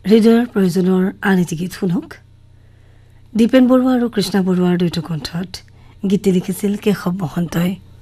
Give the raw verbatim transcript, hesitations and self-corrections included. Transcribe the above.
হৃদয়ৰ প্ৰয়োজনৰ আন এটি গীত শুনক। দীপেন বৰুৱা আৰু কৃষ্ণা বৰুৱাৰ দুইটা কণ্ঠত গীতটি লিখিছিল কেশৱ মহন্তই।